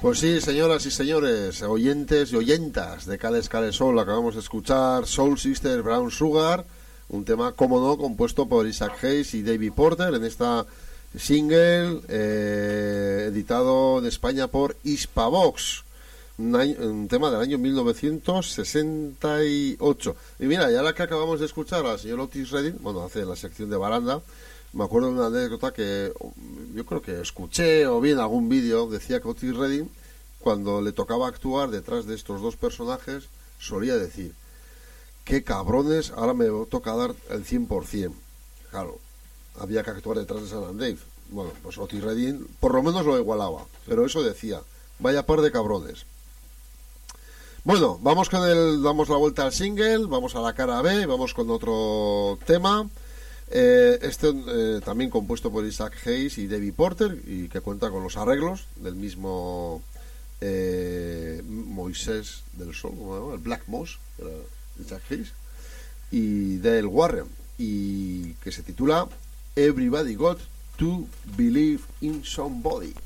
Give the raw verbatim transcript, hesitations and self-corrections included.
Pues sí, señoras y señores, oyentes y oyentas de Cales Cales Soul, acabamos de escuchar Soul Sister Brown Sugar, un tema, como no, compuesto por Isaac Hayes y David Porter en esta single eh, editado en España por Hispavox, un, año, un tema del año mil novecientos sesenta y ocho. Y mira, ya la que acabamos de escuchar al señor Otis Redding, bueno, hace la sección de baranda, me acuerdo de una anécdota que yo creo que escuché o vi en algún vídeo. Decía que Otis Redding, cuando le tocaba actuar detrás de estos dos personajes, solía decir: qué cabrones, ahora me toca dar el cien por ciento. Claro, había que actuar detrás de San Dave. Bueno, pues Otis Redding por lo menos lo igualaba, pero eso decía: vaya par de cabrones. Bueno, vamos con el, damos la vuelta al single, vamos a la cara B, vamos con otro tema. Eh, este eh, también compuesto por Isaac Hayes y David Porter, y que cuenta con los arreglos del mismo eh, Moisés del Sol, ¿no? El Black Moss, era Isaac Hayes, y Dale Warren, y que se titula Everybody Got to Believe in Somebody.